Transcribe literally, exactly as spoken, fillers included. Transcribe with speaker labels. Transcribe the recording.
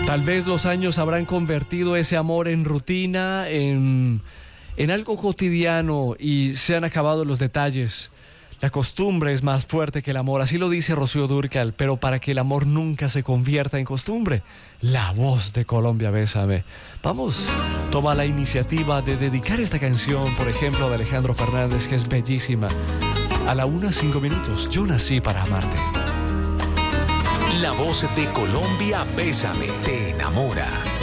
Speaker 1: Tal vez los años habrán convertido ese amor en rutina, en, en algo cotidiano y se han acabado los detalles. La costumbre es más fuerte que el amor, así lo dice Rocío Dúrcal, pero para que el amor nunca se convierta en costumbre, la voz de Colombia, Bésame. Vamos, toma la iniciativa de dedicar esta canción, por ejemplo, de Alejandro Fernández, que es bellísima. A la una, cinco minutos, yo nací para amarte.
Speaker 2: La voz de Colombia, Bésame, te enamora.